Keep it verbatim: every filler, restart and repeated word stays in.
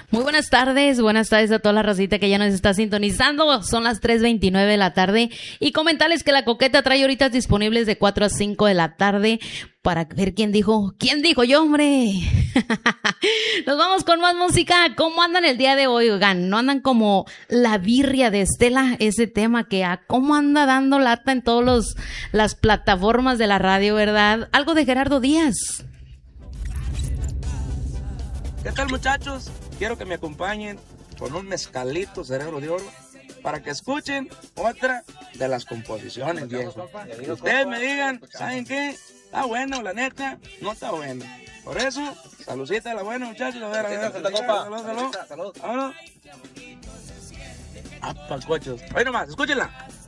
Muy buenas tardes, buenas tardes a toda la racita que ya nos está sintonizando. Son las tres veintinueve de la tarde y comentarles que La Coqueta trae horitas disponibles de cuatro a cinco de la tarde para ver quién dijo, quién dijo yo, hombre. Nos vamos con más música. ¿Cómo andan el día de hoy? Oigan, ¿no andan como la birria de Estela? Ese tema que a cómo anda dando lata en todas los las plataformas de la radio, ¿verdad? Algo de Gerardo Díaz. ¿Qué tal, muchachos? Quiero que me acompañen con un mezcalito Cerebro de Oro para que escuchen otra de las composiciones, viejo. Y ustedes me digan, ¿saben qué? ¿Está bueno, la neta? No está bueno. Por eso, saludcita de la buena, muchachos. A ver, a ver, salud, salud, salud. Vámonos. Apa, cochos. Ahí nomás, escúchenla.